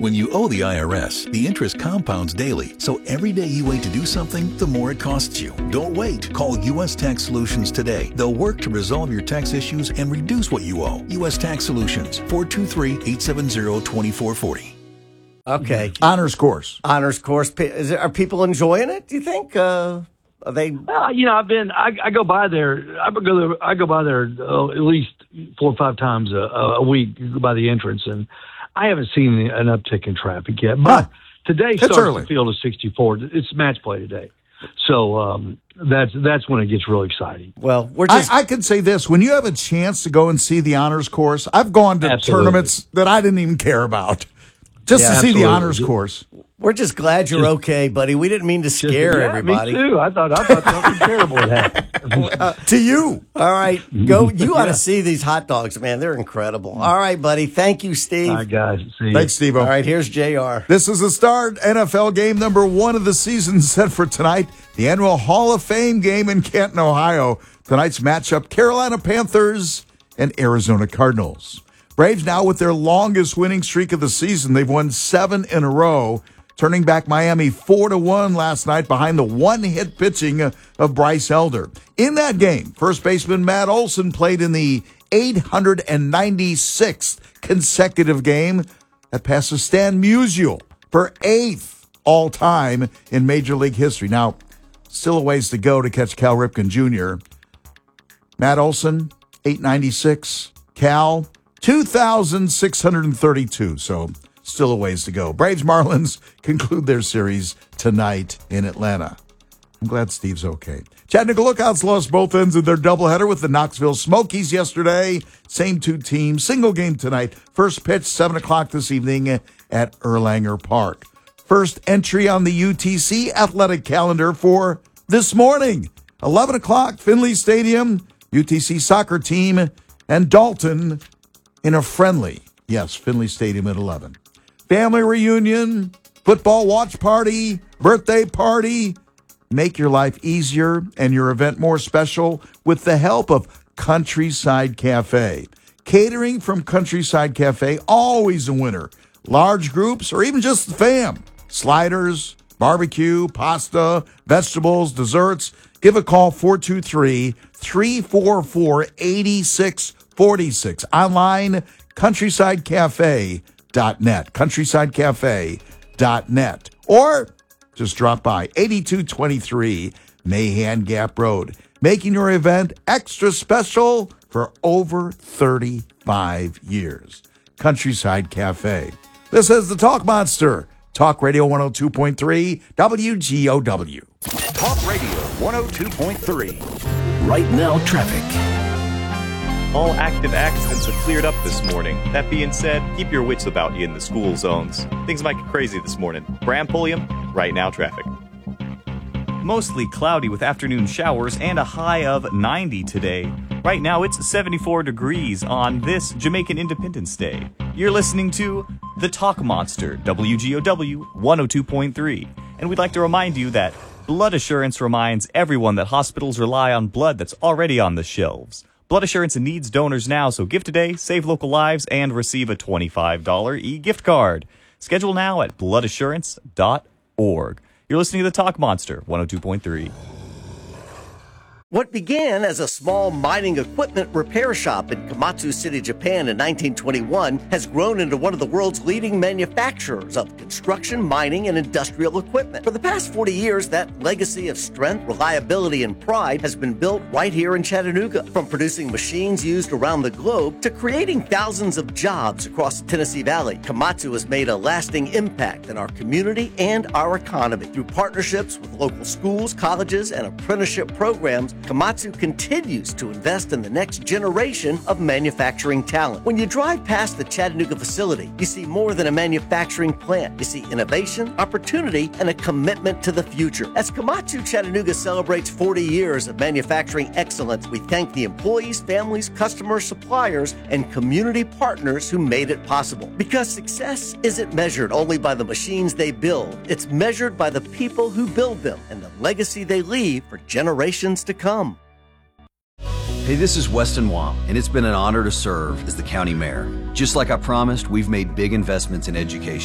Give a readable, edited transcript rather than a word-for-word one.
When you owe the IRS, the interest compounds daily, so every day you wait to do something, the more it costs you. Don't wait. Call U.S. Tax Solutions today. They'll work to resolve your tax issues and reduce what you owe. U.S. Tax Solutions, 423-870-2440. Okay. Honors course. Honors course. Are people enjoying it, do you think? Are they? I go by there. I go by there at least 4 or 5 times a week by the entrance, and I haven't seen an uptick in traffic yet. But today starts early. the field of 64. It's match play today, so that's when it gets really exciting. Well, we're just. I can say this: when you have a chance to go and see the honors course, I've gone to tournaments that I didn't even care about just to see the honors course. We're just glad you're okay, buddy. We didn't mean to scare everybody. Me too. I thought something terrible had happened. To you. All right. Go. You ought to see these hot dogs, man. They're incredible. All right, buddy. Thank you, Steve. All right, guys. See you. Thanks, Steve-O. All right, here's JR. This is the start. NFL game number 1 of the season set for tonight. The annual Hall of Fame game in Canton, Ohio. Tonight's matchup, Carolina Panthers and Arizona Cardinals. Braves now with their longest winning streak of the season. They've won 7 in a row. Turning back Miami 4-1 last night behind the one-hit pitching of Bryce Elder. In that game, first baseman Matt Olson played in the 896th consecutive game that passes Stan Musial for 8th all-time in Major League history. Now, still a ways to go to catch Cal Ripken Jr. Matt Olson, 896. Cal, 2,632. So, still a ways to go. Braves Marlins conclude their series tonight in Atlanta. I'm glad Steve's okay. Chattanooga Lookouts lost both ends of their doubleheader with the Knoxville Smokies yesterday. Same 2 teams. Single game tonight. First pitch, 7 o'clock this evening at Erlanger Park. First entry on the UTC athletic calendar for this morning. 11 o'clock, Finley Stadium, UTC soccer team, and Dalton in a friendly. Yes, Finley Stadium at 11. Family reunion, football watch party, birthday party. Make your life easier and your event more special with the help of Countryside Cafe. Catering from Countryside Cafe, always a winner. Large groups or even just the fam. Sliders, barbecue, pasta, vegetables, desserts. Give a call 423-344-8646. Online, countrysidecafe.net. Countrysidecafe.net. Or just drop by 8223 Mahan Gap Road. Making your event extra special for over 35 years. Countryside Cafe. This is the Talk Monster. Talk Radio 102.3 WGOW. Talk Radio 102.3. Right now, traffic. All active accidents have cleared up this morning. That being said, keep your wits about you in the school zones. Things might get crazy this morning. Bram Pulliam, Right Now Traffic. Mostly cloudy with afternoon showers and a high of 90 today. Right now it's 74 degrees on this Jamaican Independence Day. You're listening to The Talk Monster, WGOW 102.3. And we'd like to remind you that Blood Assurance reminds everyone that hospitals rely on blood that's already on the shelves. Blood Assurance needs donors now, so give today, save local lives, and receive a $25 e-gift card. Schedule now at bloodassurance.org. You're listening to The Talk Monster, 102.3. What began as a small mining equipment repair shop in Komatsu City, Japan in 1921 has grown into one of the world's leading manufacturers of construction, mining, and industrial equipment. For the past 40 years, that legacy of strength, reliability, and pride has been built right here in Chattanooga. From producing machines used around the globe to creating thousands of jobs across the Tennessee Valley, Komatsu has made a lasting impact in our community and our economy. Through partnerships with local schools, colleges, and apprenticeship programs, Komatsu continues to invest in the next generation of manufacturing talent. When you drive past the Chattanooga facility, you see more than a manufacturing plant. You see innovation, opportunity, and a commitment to the future. As Komatsu Chattanooga celebrates 40 years of manufacturing excellence, we thank the employees, families, customers, suppliers, and community partners who made it possible. Because success isn't measured only by the machines they build, it's measured by the people who build them and the legacy they leave for generations to come. Hey, this is Weston Wong, and it's been an honor to serve as the county mayor. Just like I promised, we've made big investments in education.